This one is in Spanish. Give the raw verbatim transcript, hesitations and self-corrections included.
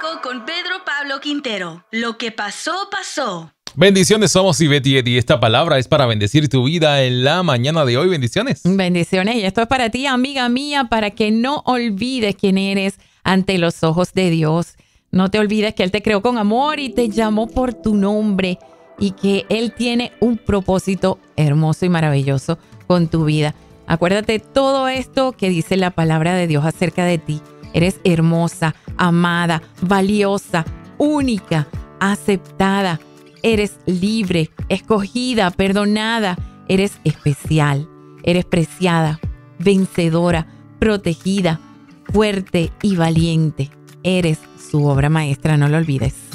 Profético con Pedro Pablo Quintero. Lo que pasó, pasó. Bendiciones, somos Ivette y Eddie. Esta palabra es para bendecir tu vida en la mañana de hoy. Bendiciones. Bendiciones. Y esto es para ti, amiga mía, para que no olvides quién eres ante los ojos de Dios. No te olvides que Él te creó con amor y te llamó por tu nombre y que Él tiene un propósito hermoso y maravilloso con tu vida. Acuérdate todo esto que dice la palabra de Dios acerca de ti. Eres hermosa, amada, valiosa, única, aceptada. Eres libre, escogida, perdonada. Eres especial, eres preciada, vencedora, protegida, fuerte y valiente. Eres su obra maestra, no lo olvides.